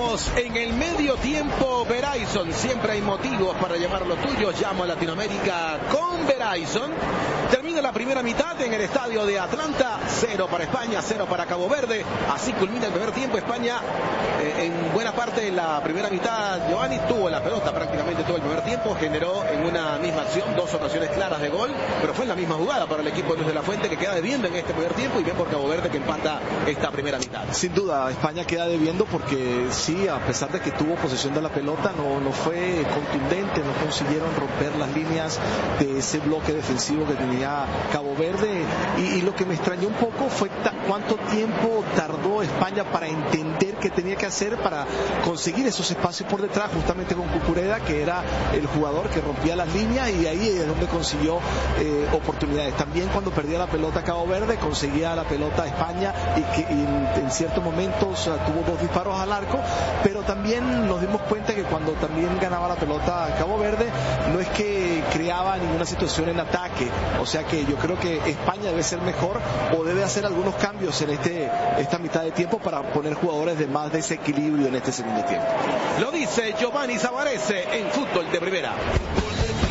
Estamos en el medio tiempo Verizon. Siempre hay motivos para llamar los tuyos. Llamo a Latinoamérica con Verizon. Termina la primera mitad en el estadio de Atlanta. 0 para España, 0 para Cabo Verde. Así culmina el primer tiempo. España en buena parte de la primera mitad, Giovanni tuvo la pelota prácticamente todo el primer tiempo. Generó en una misma acción 2 ocasiones claras de gol, pero fue en la misma jugada para el equipo de Luis de la Fuente, que queda debiendo en este primer tiempo, y bien por Cabo Verde, que empata esta primera mitad. Sin duda, España queda debiendo porque sí, a pesar de que tuvo posesión de la pelota, no fue contundente, no consiguieron romper las líneas de ese bloque defensivo que tenía Cabo Verde, y lo que me extrañó un poco fue cuánto tiempo tardó España para entender qué tenía que hacer para conseguir esos espacios por detrás, justamente con Cucurella, que era el jugador que rompía las líneas, y ahí es donde consiguió oportunidades. También cuando perdía la pelota Cabo Verde, conseguía la pelota España, y en ciertos momentos tuvo 2 disparos al arco, pero también nos dimos cuenta que cuando también ganaba la pelota Cabo Verde, no es que creaba ninguna situación en ataque. O sea que yo creo que España debe ser mejor, o debe hacer algunos cambios en esta mitad de tiempo para poner jugadores de más desequilibrio en este segundo tiempo. Lo dice Giovanni Savarese en Fútbol de Primera.